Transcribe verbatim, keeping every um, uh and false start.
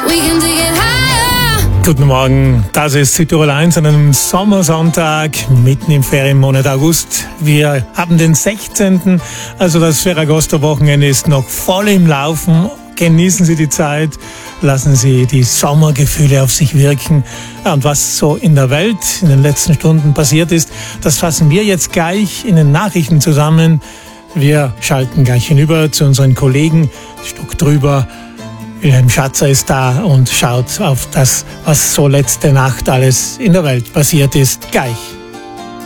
We can take it higher. Guten Morgen, das ist Südtirol eins an einem Sommersonntag mitten im Ferienmonat August. Wir haben den sechzehnten, also das Ferragosto-Wochenende ist noch voll im Laufen. Genießen Sie die Zeit, lassen Sie die Sommergefühle auf sich wirken. Ja, und was so in der Welt in den letzten Stunden passiert ist, das fassen wir jetzt gleich in den Nachrichten zusammen. Wir schalten gleich hinüber zu unseren Kollegen, Stock drüber. Wilhelm Schatzer ist da und schaut auf das, was so letzte Nacht alles in der Welt passiert ist, gleich.